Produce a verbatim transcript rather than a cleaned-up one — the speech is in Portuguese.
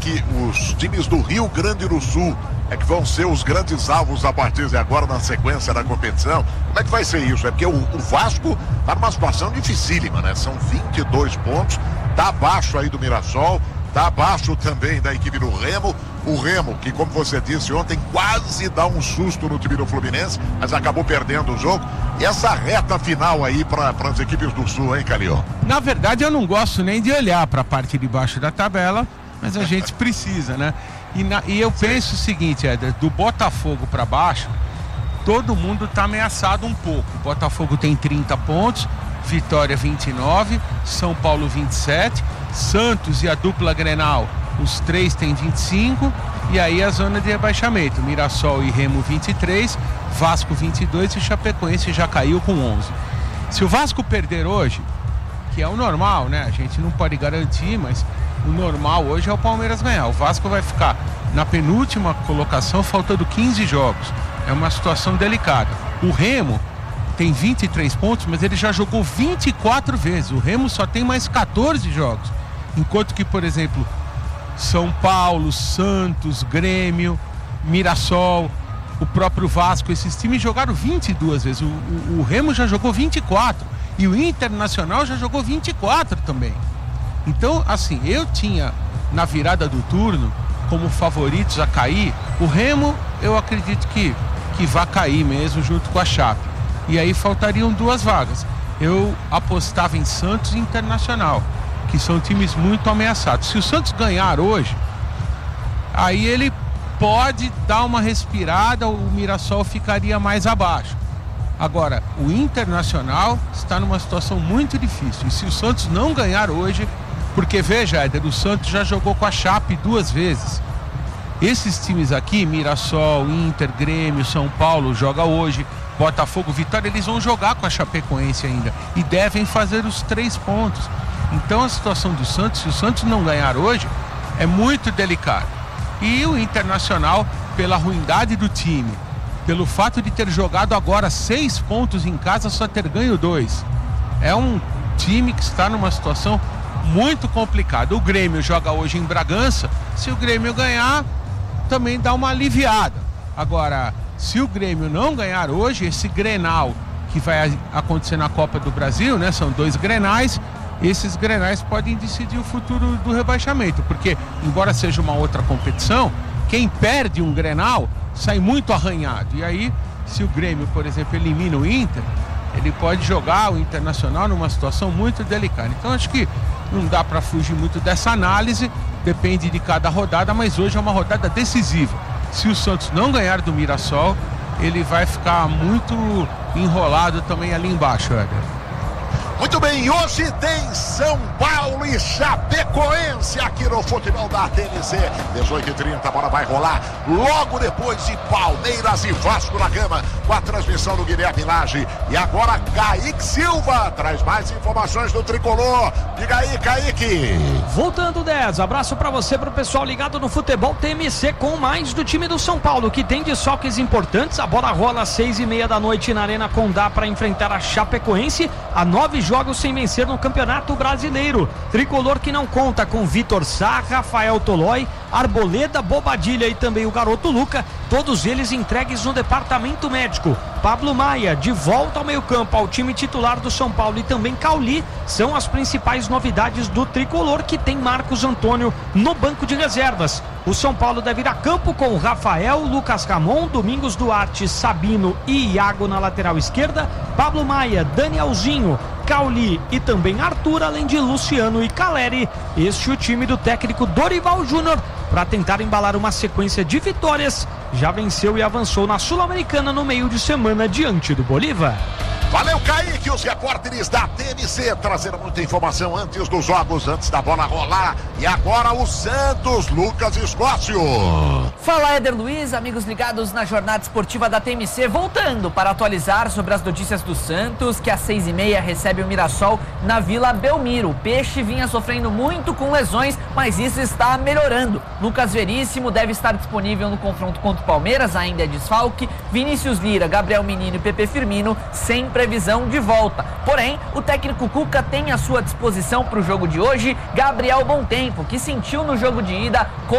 que os times do Rio Grande do Sul é que vão ser os grandes alvos a partir de agora na sequência da competição. Como é que vai ser isso? É porque o, o Vasco tá numa situação dificílima, né? São vinte e dois pontos, tá abaixo aí do Mirassol, tá abaixo também da equipe do Remo. O Remo, que como você disse ontem, quase dá um susto no time do Fluminense, mas acabou perdendo o jogo. E essa reta final aí para as equipes do Sul, hein, Calil? Na verdade, eu não gosto nem de olhar para a parte de baixo da tabela, mas a gente precisa, né? E, na, e eu penso o seguinte, Éder, do Botafogo para baixo, todo mundo está ameaçado um pouco. O Botafogo tem trinta pontos, Vitória vinte e nove, São Paulo vinte e sete, Santos e a dupla Grenal, os três têm vinte e cinco, e aí a zona de rebaixamento, Mirassol e Remo vinte e três, Vasco vinte e dois e Chapecoense já caiu com onze. Se o Vasco perder hoje, que é o normal, né? A gente não pode garantir, mas o normal hoje é o Palmeiras ganhar. O Vasco vai ficar na penúltima colocação, faltando quinze jogos. É uma situação delicada. O Remo tem vinte e três pontos, mas ele já jogou vinte e quatro vezes. O Remo só tem mais catorze jogos. Enquanto que, por exemplo, São Paulo, Santos, Grêmio, Mirassol, o próprio Vasco, esses times jogaram vinte e duas vezes. O, o, o Remo já jogou vinte e quatro. E o Internacional já jogou vinte e quatro também. Então, assim, eu tinha na virada do turno como favoritos a cair. O Remo, eu acredito que, que vai cair mesmo junto com a Chape. E aí faltariam duas vagas. Eu apostava em Santos e Internacional, que são times muito ameaçados. Se o Santos ganhar hoje, aí ele pode dar uma respirada, o Mirassol ficaria mais abaixo. Agora, o Internacional está numa situação muito difícil. E se o Santos não ganhar hoje, porque veja, Éder, o Santos já jogou com a Chape duas vezes. Esses times aqui, Mirassol, Inter, Grêmio, São Paulo, joga hoje, Botafogo, Vitória, eles vão jogar com a Chapecoense ainda e devem fazer os três pontos. Então a situação do Santos, se o Santos não ganhar hoje, é muito delicado. E o Internacional, pela ruindade do time, pelo fato de ter jogado agora seis pontos em casa, só ter ganho dois, é um time que está numa situação muito complicada. O Grêmio joga hoje em Bragança, se o Grêmio ganhar, também dá uma aliviada. Agora, se o Grêmio não ganhar hoje, esse Grenal que vai acontecer na Copa do Brasil, né? São dois Grenais, esses Grenais podem decidir o futuro do rebaixamento, porque embora seja uma outra competição, quem perde um Grenal sai muito arranhado. E aí, se o Grêmio, por exemplo, elimina o Inter, ele pode jogar o Internacional numa situação muito delicada. Então acho que não dá para fugir muito dessa análise, depende de cada rodada, mas hoje é uma rodada decisiva. Se o Santos não ganhar do Mirassol, ele vai ficar muito enrolado também ali embaixo, Éder. Muito bem, hoje tem São Paulo e Chapecoense aqui no futebol da T N C. dezoito e trinta, a bola vai rolar logo depois de Palmeiras e Vasco da Gama, com a transmissão do Guilherme Lage. E agora Kaique Silva traz mais informações do Tricolor. Diga aí, Kaique. Voltando, dez. Abraço pra você, pro pessoal ligado no futebol T M C, com mais do time do São Paulo, que tem desfalques importantes. A bola rola às seis e meia da noite na Arena Condá para enfrentar a Chapecoense, a nove jogos sem vencer no Campeonato Brasileiro. Tricolor que não conta com Vitor Sá, Rafael Tolói, Arboleda, Bobadilha e também o garoto Luca, todos eles entregues no departamento médico. Pablo Maia, de volta ao meio-campo, ao time titular do São Paulo, e também Cauli, são as principais novidades do Tricolor, que tem Marcos Antônio no banco de reservas. O São Paulo deve ir a campo com Rafael, Lucas Ramon, Domingos Duarte, Sabino e Iago na lateral esquerda, Pablo Maia, Danielzinho, Cauli e também Arthur, além de Luciano e Caleri. Este é o time do técnico Dorival Júnior para tentar embalar uma sequência de vitórias. Já venceu e avançou na Sul-Americana no meio de semana diante do Bolívar. Valeu, Kaique, os repórteres da T N C trazendo muita informação antes dos jogos, antes da bola rolar. E agora o Santos, Lucas Escócio. Fala, Éder Luiz, amigos ligados na jornada esportiva da T M C, voltando para atualizar sobre as notícias do Santos, que às seis e meia recebe o Mirassol na Vila Belmiro. O Peixe vinha sofrendo muito com lesões, mas isso está melhorando. Lucas Veríssimo deve estar disponível no confronto contra o Palmeiras, ainda é desfalque. Vinícius Lira, Gabriel Menino e Pepe Firmino sem previsão de volta. Porém, o técnico Cuca tem à sua disposição para o jogo de hoje Gabriel Bom Tempo, que sentiu no jogo de ida